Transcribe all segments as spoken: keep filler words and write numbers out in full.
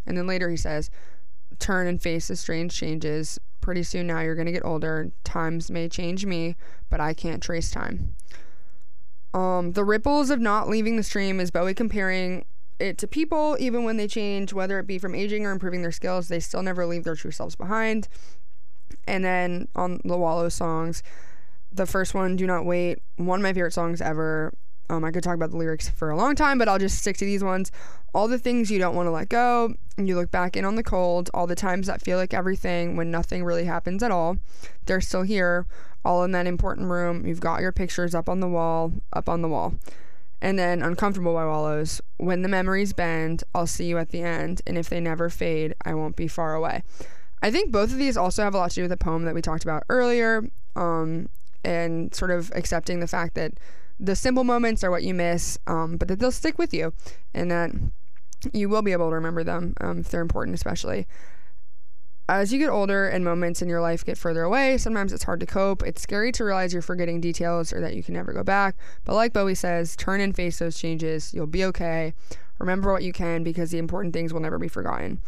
And then later he says, turn and face the strange changes. Pretty soon now you're going to get older. Times may change me, but I can't trace time. Um, the ripples of not leaving the stream is Bowie comparing it to people. Even when they change, whether it be from aging or improving their skills, they still never leave their true selves behind. And then on the Wallow songs, the first one, Do Not Wait, one of my favorite songs ever. Um, I could talk about the lyrics for a long time, but I'll just stick to these ones. All the things you don't want to let go, and you look back in on the cold, all the times that feel like everything when nothing really happens at all. They're still here, all in that important room. You've got your pictures up on the wall, up on the wall. And then Uncomfortable by Wallows. When the memories bend, I'll see you at the end, and if they never fade, I won't be far away. I think both of these also have a lot to do with the poem that we talked about earlier, um, and sort of accepting the fact that the simple moments are what you miss, um, but that they'll stick with you, and that you will be able to remember them um, if they're important, especially. As you get older and moments in your life get further away, sometimes it's hard to cope. It's scary to realize you're forgetting details or that you can never go back. But like Bowie says, turn and face those changes. You'll be okay. Remember what you can, because the important things will never be forgotten.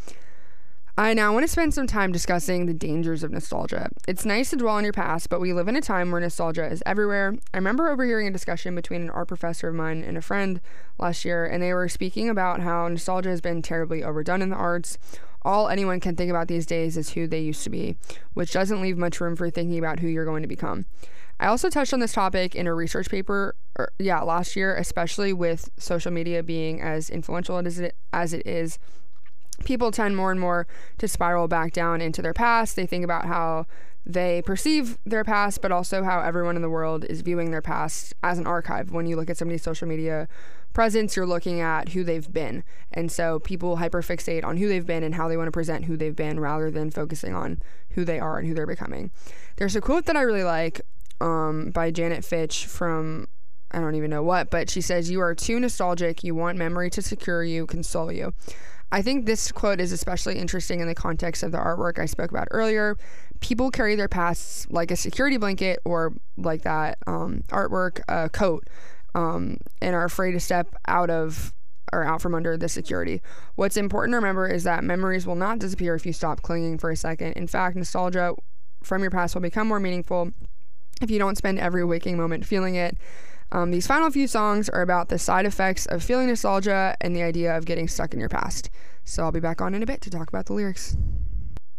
I now want to spend some time discussing the dangers of nostalgia. It's nice to dwell on your past, but we live in a time where nostalgia is everywhere. I remember overhearing a discussion between an art professor of mine and a friend last year, and they were speaking about how nostalgia has been terribly overdone in the arts. All anyone can think about these days is who they used to be, which doesn't leave much room for thinking about who you're going to become. I also touched on this topic in a research paper, or, yeah, last year, especially with social media being as influential as it, as it is. People tend more and more to spiral back down into their past. They think about how they perceive their past, but also how everyone in the world is viewing their past as an archive. When you look at somebody's social media presence, you're looking at who they've been. And so people hyperfixate on who they've been and how they want to present who they've been rather than focusing on who they are and who they're becoming. There's a quote that I really like um, by Janet Fitch from I don't even know what, but she says, "You are too nostalgic. You want memory to secure you, console you." I think this quote is especially interesting in the context of the artwork I spoke about earlier. People carry their pasts like a security blanket, or like that um, artwork uh, coat, um, and are afraid to step out of or out from under the security. What's important to remember is that memories will not disappear if you stop clinging for a second. In fact, nostalgia from your past will become more meaningful if you don't spend every waking moment feeling it. Um, these final few songs are about the side effects of feeling nostalgia and the idea of getting stuck in your past. So I'll be back on in a bit to talk about the lyrics.